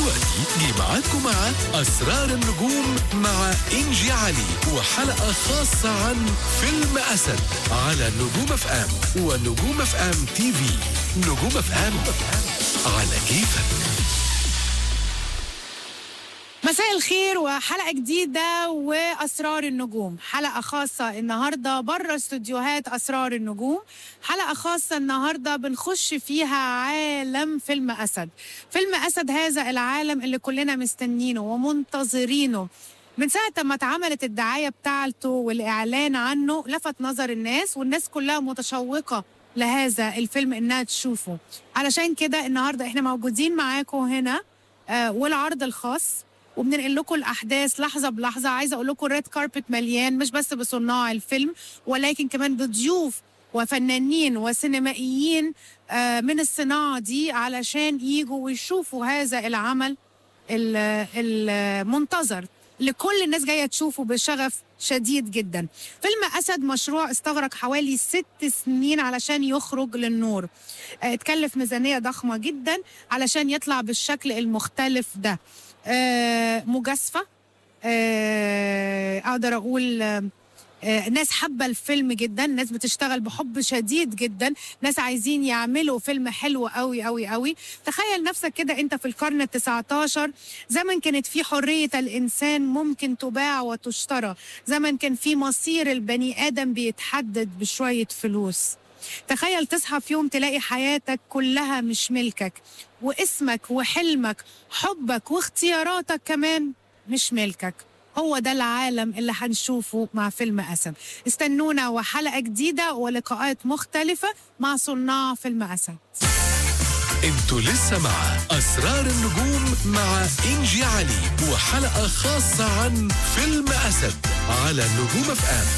دلوقتي جه ميعادكم مع أسرار النجوم مع إنجي علي، وحلقة خاصة عن فيلم أسد على نجوم اف ام ونجوم اف ام تي في. نجوم اف ام على كيفك. مساء الخير وحلقة جديدة وأسرار النجوم، حلقة خاصة النهاردة بره استوديوهات أسرار النجوم. حلقة خاصة النهاردة بنخش فيها عالم فيلم أسد. فيلم أسد هذا العالم اللي كلنا مستنينه ومنتظرينه من ساعة ما اتعملت الدعاية بتاعته والإعلان عنه، لفت نظر الناس والناس كلها متشوقة لهذا الفيلم إنها تشوفه. علشان كده النهاردة إحنا موجودين معاكم هنا والعرض الخاص، وبننقل لكم الاحداث لحظه بلحظه. عايزه اقول لكم الريد كاربت مليان، مش بس بصناع الفيلم ولكن كمان بضيوف وفنانين وسينمائيين من الصناعه دي علشان يجوا ويشوفوا هذا العمل المنتظر اللي كل الناس جايه تشوفه بشغف شديد جدا. فيلم أسد مشروع استغرق حوالي 6 سنين علشان يخرج للنور. اتكلف ميزانية ضخمة جدا علشان يطلع بالشكل المختلف ده. مجازفة، أقدر أقول ناس حابة الفيلم جدا، ناس بتشتغل بحب شديد جدا، ناس عايزين يعملوا فيلم حلو قوي قوي قوي. تخيل نفسك كده انت في القرن ال19، زمن كانت فيه حرية الإنسان ممكن تباع وتشترى، زمن كان فيه مصير البني آدم بيتحدد بشوية فلوس. تخيل تصحى في يوم تلاقي حياتك كلها مش ملكك، واسمك وحلمك حبك واختياراتك كمان مش ملكك. هو ده العالم اللي هنشوفه مع فيلم أسد. استنونا وحلقة جديدة ولقاءات مختلفة مع صناع فيلم أسد. انتوا لسه مع أسرار النجوم مع إنجي علي، وحلقة خاصة عن فيلم أسد على نجوم اف ام